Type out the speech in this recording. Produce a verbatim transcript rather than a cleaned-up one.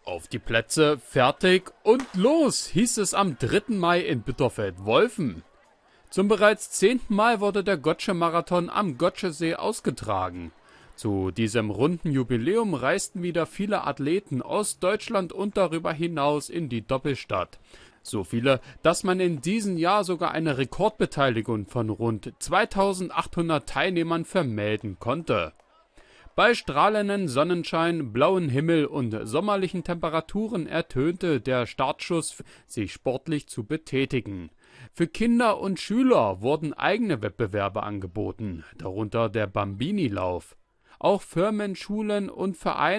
Auf die Plätze, fertig und los, hieß es am dritten Mai in Bitterfeld-Wolfen. Zum bereits zehnten Mal wurde der Gotsche-Marathon am Gotschesee ausgetragen. Zu diesem runden Jubiläum reisten wieder viele Athleten aus Deutschland und darüber hinaus in die Doppelstadt. So viele, dass man in diesem Jahr sogar eine Rekordbeteiligung von rund zweitausendachthundert Teilnehmern vermelden konnte. Bei strahlendem Sonnenschein, blauem Himmel und sommerlichen Temperaturen ertönte der Startschuss, sich sportlich zu betätigen. Für Kinder und Schüler wurden eigene Wettbewerbe angeboten, darunter der Bambini-Lauf. Auch Firmen, Schulen und Vereine